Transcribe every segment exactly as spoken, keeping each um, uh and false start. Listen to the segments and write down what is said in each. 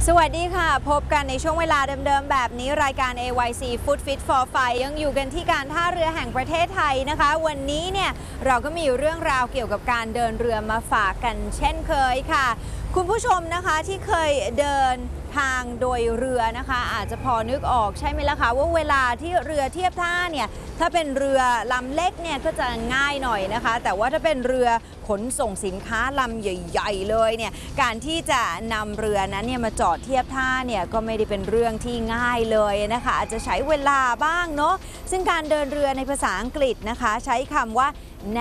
สวัสดีค่ะพบกันในช่วงเวลาเดิมๆแบบนี้รายการ เอ วาย ซี Food Fit for Fight ยังอยู่กันที่การท่าเรือแห่งประเทศไทยนะคะวันนี้เนี่ยเราก็มีเรื่องราวเกี่ยวกับการเดินเรือมาฝากกันเช่นเคยค่ะคุณผู้ชมนะคะที่เคยเดินทางโดยเรือนะคะอาจจะพอนึกออกใช่ไหมล่ะคะว่าเวลาที่เรือเทียบท่าเนี่ยถ้าเป็นเรือลำเล็กเนี่ยก็จะง่ายหน่อยนะคะแต่ว่าถ้าเป็นเรือขนส่งสินค้าลำใหญ่ๆเลยเนี่ยการที่จะนำเรือนั้นเนี่ยมาจอดเทียบท่าเนี่ยก็ไม่ได้เป็นเรื่องที่ง่ายเลยนะคะอาจจะใช้เวลาบ้างเนาะซึ่งการเดินเรือในภาษาอังกฤษนะคะใช้คำว่า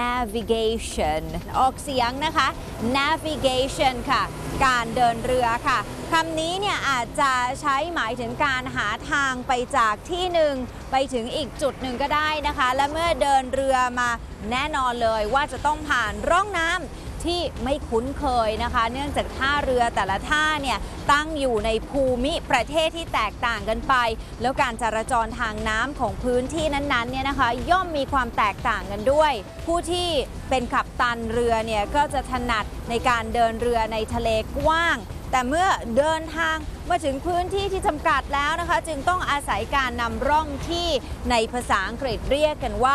navigation ออกเสียงนะคะ navigation ค่ะการเดินเรือค่ะคำนี้เนี่ยอาจจะใช้หมายถึงการหาทางไปจากที่หนึ่งไปถึงอีกจุดหนึ่งก็ได้นะคะและเมื่อเดินเรือมาแน่นอนเลยว่าจะต้องผ่านร่องน้ำที่ไม่คุ้นเคยนะคะเนื่องจากท่าเรือแต่ละท่าเนี่ยตั้งอยู่ในภูมิประเทศที่แตกต่างกันไปแล้วการจราจรทางน้ำของพื้นที่นั้นๆเนี่ยนะคะย่อมมีความแตกต่างกันด้วยผู้ที่เป็นกัปตันเรือเนี่ยก็จะถนัดในการเดินเรือในทะเลกว้างแต่เมื่อเดินทางมาถึงพื้นที่ที่จำกัดแล้วนะคะจึงต้องอาศัยการนำร่องที่ในภาษาอังกฤษเรียกกันว่า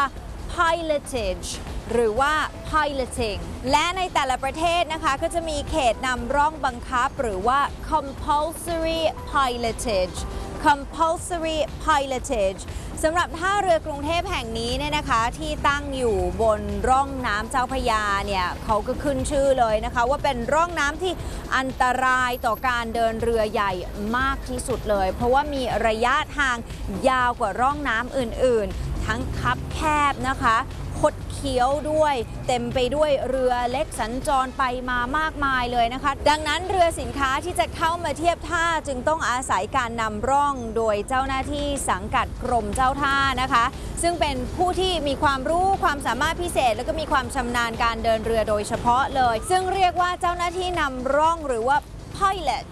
pilotage หรือว่า piloting และในแต่ละประเทศนะคะก็จะมีเขตนำร่องบังคับหรือว่า compulsory pilotage compulsory pilotage สำหรับท่าเรือกรุงเทพแห่งนี้เนี่ยนะคะที่ตั้งอยู่บนร่องน้ำเจ้าพระยาเนี่ยเขาก็ขึ้นชื่อเลยนะคะว่าเป็นร่องน้ำที่อันตรายต่อการเดินเรือใหญ่มากที่สุดเลยเพราะว่ามีระยะทางยาวกว่าร่องน้ำอื่นๆทั้งคับแคบนะคะคดเคี้ยวด้วยเต็มไปด้วยเรือเล็กสัญจรไปมามากมายเลยนะคะดังนั้นเรือสินค้าที่จะเข้ามาเทียบท่าจึงต้องอาศัยการนำร่องโดยเจ้าหน้าที่สังกัดกรมเจ้าท่านะคะซึ่งเป็นผู้ที่มีความรู้ความสามารถพิเศษแล้วก็มีความชำนาญการเดินเรือโดยเฉพาะเลยซึ่งเรียกว่าเจ้าหน้าที่นำร่องหรือว่า pilot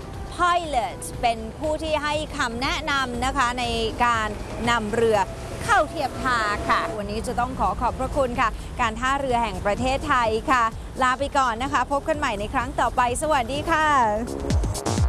pilot เป็นผู้ที่ให้คำแนะนำนะคะในการนำเรือเข้าเทียบท่าค่ะวันนี้จะต้องขอขอบพระคุณค่ะการท่าเรือแห่งประเทศไทยค่ะลาไปก่อนนะคะพบกันใหม่ในครั้งต่อไปสวัสดีค่ะ